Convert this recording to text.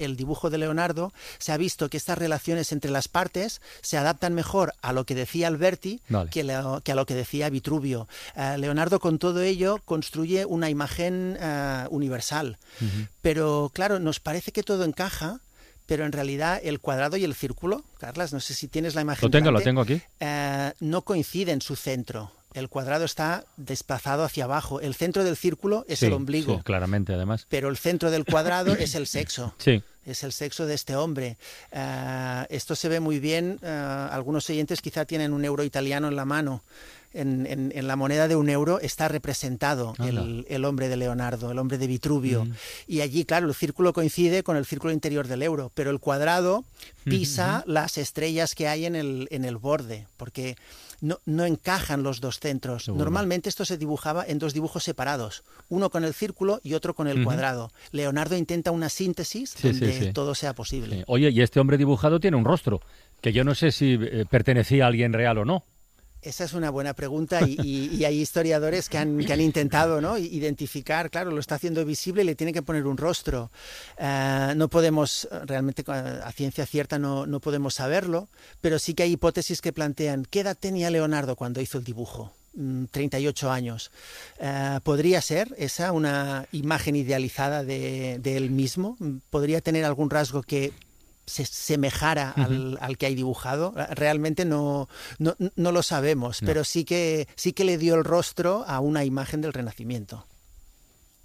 el dibujo de Leonardo, se ha visto que estas relaciones entre las partes se adaptan mejor a lo que decía Alberti que a lo que decía Vitruvio. Leonardo, con todo ello, construye una imagen universal. Pero claro, nos parece que todo encaja, pero en realidad el cuadrado y el círculo, Carlas, no sé si tienes la imagen. Lo tengo aquí. No coinciden en su centro. El cuadrado está desplazado hacia abajo. El centro del círculo es el ombligo. Sí, claramente, además. Pero el centro del cuadrado es el sexo. Sí. Es el sexo de este hombre. Esto se ve muy bien. Algunos oyentes quizá tienen un euro italiano en la mano. En la moneda de €1 está representado el hombre de Leonardo, el hombre de Vitruvio. Y allí, claro, el círculo coincide con el círculo interior del euro, pero el cuadrado pisa las estrellas que hay en el borde, porque no encajan los dos centros. Seguro. Normalmente esto se dibujaba en dos dibujos separados, uno con el círculo y otro con el cuadrado. Leonardo intenta una síntesis donde todo sea posible. Sí. Oye, y este hombre dibujado tiene un rostro, que yo no sé si pertenecía a alguien real o no. Esa es una buena pregunta y hay historiadores que han intentado, ¿no?, identificar, claro, lo está haciendo visible y le tiene que poner un rostro. No podemos, realmente a ciencia cierta no podemos saberlo, pero sí que hay hipótesis que plantean, ¿qué edad tenía Leonardo cuando hizo el dibujo? 38 años. ¿Podría ser esa una imagen idealizada de él mismo? ¿Podría tener algún rasgo que se semejara al que hay dibujado? Realmente no lo sabemos, pero sí que le dio el rostro a una imagen del Renacimiento.